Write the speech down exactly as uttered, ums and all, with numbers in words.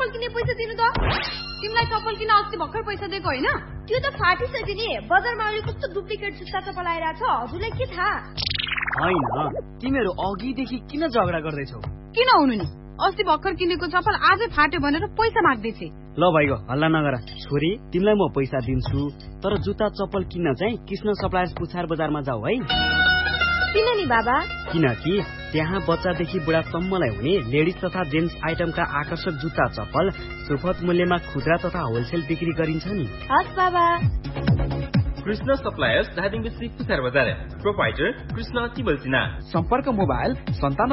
चप्पल किन्ने पैसा दिनु त? तिमीलाई चप्पल किन अस्ति भर्खर पैसा दिएको होइन? त्यो त फाटिसक्यो नि। बजारमा अहिले कस्तो डुप्लिकेट जुत्ता चप्पल आइरहेछ, हजुरलाई के थाहा? होइन, तिमीहरू अघिदेखि किन झगडा गर्दैछौ? किन हुनु नि, अस्ति भर्खर किनेको चप्पल आजै फाट्यो भनेर पैसा माग्दैछे। ल भाइको हल्ला नगर। छोरी, तिमीलाई म पैसा दिन्छु, तर जुत्ता चप्पल किन्न चाहिँ कृष्ण सप्लायर्स पुछार बजारमा जाऊ है। किन नि बाबा? किनकि त्यहाँ बच्चादेखि बुढासम्मलाई हुने लेडिज तथा जेन्ट्स आइटमका आकर्षक जुत्ता चप्पल सुपथ मूल्यमा खुद्रा तथा होलसेल बिक्री गरिन्छ नि। हस् बाबा। कृष्ण सप्लायर्स धादिङ डिस्ट्रिक्ट पुछार बजार। प्रोपाइटर कृष्ण तिमल सिन्हा। सम्पर्क मोबाइल सन्तानब्बे